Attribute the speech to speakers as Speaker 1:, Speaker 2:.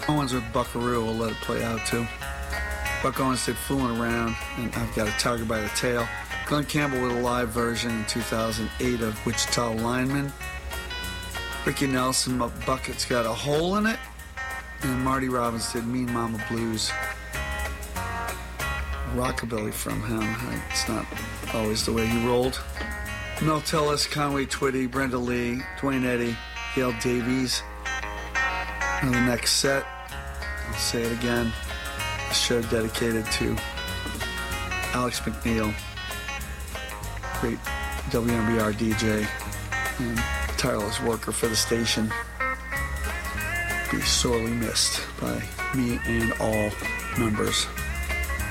Speaker 1: Owens with Buckaroo, we'll let it play out too. Buck Owens did Fooling Around, and I've Got a Tiger by the Tail. Glenn Campbell with a live version in 2008 of Wichita Lineman. Ricky Nelson, Bucket's Got a Hole in It. And Marty Robbins did Mean Mama Blues. Rockabilly from him. It's not always the way he rolled. Mel Tillis, Conway Twitty, Brenda Lee, Dwayne Eddy, Gail Davies. And the next set, I'll say it again, a show dedicated to Alex McNeil, great WMBR DJ and tireless worker for the station. Be sorely missed by me and all members.